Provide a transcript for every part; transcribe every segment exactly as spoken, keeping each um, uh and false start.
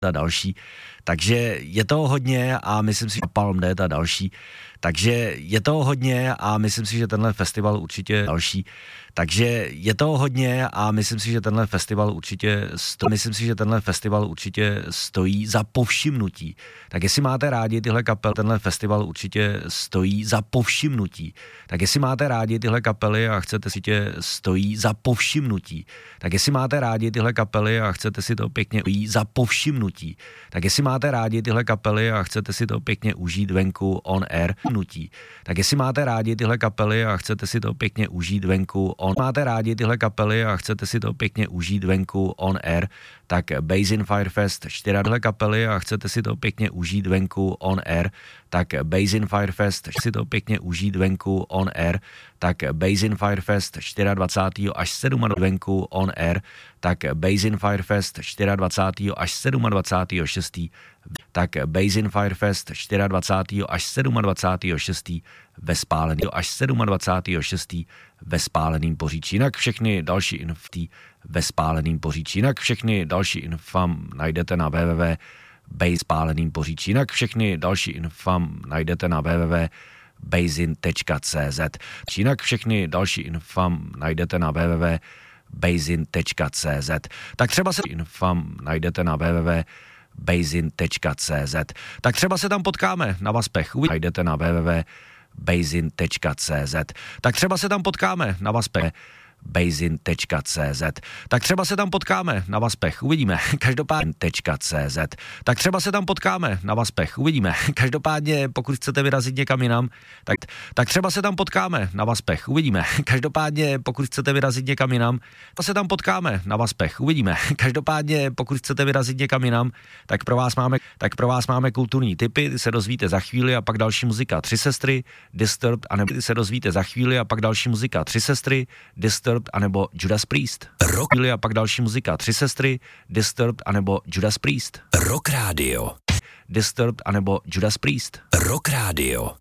a další. Takže je toho hodně a myslím si, že Palm Dead a další. Takže je toho hodně a myslím si, že tenhle festival určitě další. Takže je toho hodně a myslím si, že tenhle festival určitě sto, myslím si, že tenhle festival určitě stojí za povšimnutí. Tak jestli máte rádi tyhle kapely, tenhle festival určitě stojí za povšimnutí. Tak jestli máte rádi tyhle kapely a chcete si tě stojí za povšimnutí. Tak jestli máte rádi tyhle kapely a chcete si to pěkně ujít za povšimnutí. Tak jestli máte rádi tyhle kapely a chcete si to pěkně užít venku on air nutí. Tak jestli máte rádi tyhle kapely a chcete si to pěkně užít venku on máte rádi tyhle kapely a chcete si to pěkně užít venku on air, tak Basin Firefest čtyři tyhle kapely a chcete si to pěkně užít venku on air, tak Basin Firefest si to pěkně užít venku on air, tak Basin Firefest dvacátého čtvrtého až sedmého venku on air, tak Basin Firefest dvacátého čtvrtého až dvacátého sedmého šestého tak Basin Firefest dvacátého čtvrtého až dvacátého sedmého šestého ve spáleným až dvacátého sedmého šestého ve spáleným Poříčí. Jinak všechny další infy ve spáleným Poříčí. Jinak všechny další infam najdete na www tečka bejspáleným Poříčí. Jinak všechny další infam najdete na www tečka basin tečka cz. Jinak všechny další infam najdete na www tečka basin tečka cz. Tak třeba se infam najdete na www tečka basin tečka cz. Tak třeba se tam potkáme na Vaspech. Najdete na www tečka basin tečka cz. Tak třeba se tam potkáme na Vaspech. basin tečka cz. Tak třeba se tam potkáme na Vaspech. Uvidíme. Každopádně .cz. Tak třeba se tam potkáme na Vaspech. Uvidíme. Každopádně, pokud chcete vyrazit někam jinam, tak, tak třeba se tam potkáme na Vaspech. Uvidíme. Každopádně, pokud chcete vyrazit někam jinam, tak se tam potkáme na Vaspech. Uvidíme. Každopádně, pokud chcete vyrazit někam jinam, tak pro vás máme, tak pro vás máme kulturní tipy, ty se dozvíte za chvíli a pak další muzika Tři sestry, Disturbed, a nebo ty se dozvíte za chvíli a pak další muzika Tři sestry, Disturbed, anebo Judas Priest. Rock a pak další muzika Tři sestry, Disturbed, anebo Judas Priest. Rock Radio. Disturbed, anebo Judas Priest. Rock Radio.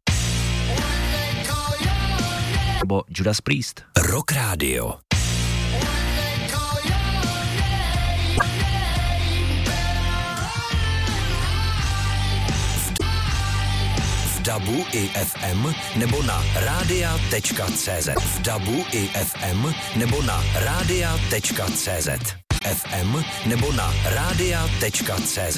Nebo Judas Priest. Rock Radio. V dabu i ef em nebo na radia tečka cz. V dabu i ef em nebo na radia tečka cz. ef em nebo na radia tečka cz.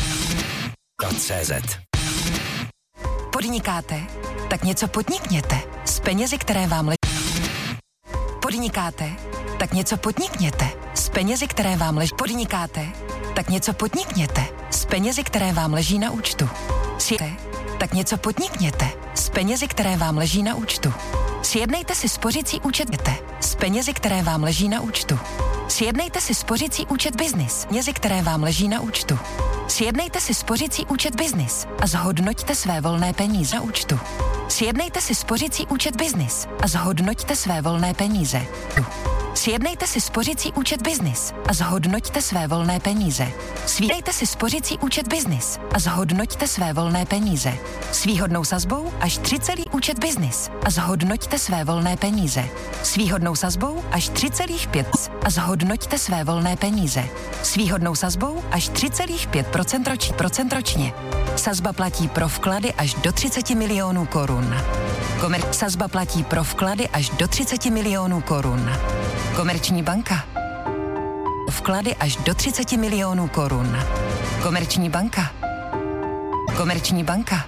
.cz. Podnikáte? Tak něco podnikněte. S penězi, které vám leží. Podnikáte? Tak něco podnikněte. S penězi, které vám leží. Podnikáte? Tak něco podnikněte. S penězi, které vám leží na účtu. Sjete? Tak něco podnikněte. S penězi, které vám leží na účtu. Sjednejte si spořící účet s penězi, které vám leží na účtu. Sjednejte si spořící účet Business, penězi, které vám leží na účtu. Sjednejte si spořící účet Business a zhodnoťte své volné peníze na účtu. Sjednejte si spořící účet Business a zhodnoťte své volné peníze. Sjednejte si spořící účet Business a zhodnoťte své volné peníze. Sjednejte si spořící účet Business a zhodnoťte své volné peníze. S výhodnou sazbou až tři celý účet Business a zhodnoťte své volné peníze. S výhodnou sazbou až tři celá pět a zhodnoťte své volné peníze. S výhodnou sazbou až tři celá pět procenta ročně. Procent ročně. Sazba platí pro vklady až do třicet milionů korun. Komer- Sazba platí pro vklady až do třicet milionů korun. Komerční banka. Vklady až do třicet milionů korun. Komerční banka. Komerční banka.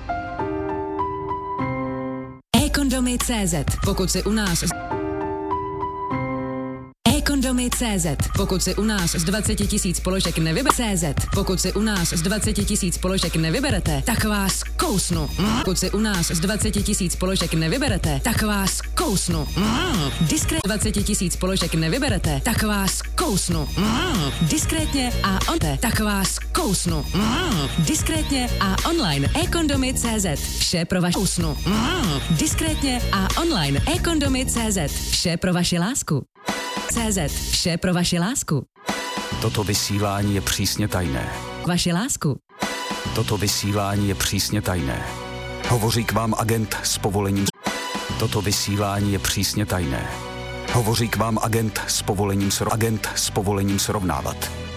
e-kondomy tečka cé zet. Pokud si u nás e-kondomy tečka cé zet. Pokud si u nás z dvacet tisíc položek nevyberete, cé zet. Pokud si u nás z dvacet tisíc položek nevyberete, tak vás kousnu. Pokud si u nás z dvacet tisíc položek nevyberete, tak vás kousnu. Diskret dvacet tisíc položek nevyberete, tak vás kousnu. Diskrétně a on tak vás kousnu. Diskrétně a online e-kondomy tečka cé zet. Vše pro vaši kousnu. Diskrétně a online e-kondomy tečka cé zet. Vše pro vaši lásku. cé zet. Vše pro vaši lásku. Toto vysílání je přísně tajné. Vaši lásku. Toto vysílání je přísně tajné. Hovoří k vám agent s povolením. Toto vysílání je přísně tajné. Hovoří k vám agent s povolením sro... agent s povolením srovnávat.